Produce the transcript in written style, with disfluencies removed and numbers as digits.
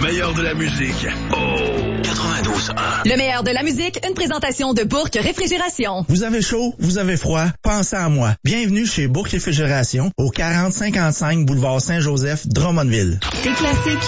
meilleur de la musique. Oh! 92.1. Le meilleur de la musique, une présentation de Bourque Réfrigération. Vous avez chaud, vous avez froid, pensez à moi. Bienvenue chez Bourque Réfrigération, au 4055 boulevard Saint-Joseph, Drummondville. Tes classiques